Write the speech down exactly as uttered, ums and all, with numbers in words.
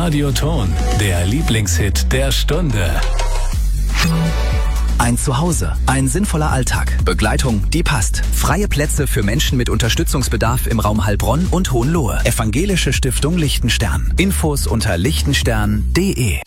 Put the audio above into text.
Radioton, der Lieblingshit der Stunde. Ein Zuhause, ein sinnvoller Alltag, Begleitung, die passt. Freie Plätze für Menschen mit Unterstützungsbedarf im Raum Heilbronn und Hohenlohe. Evangelische Stiftung Lichtenstern. Infos unter lichtenstern punkt de.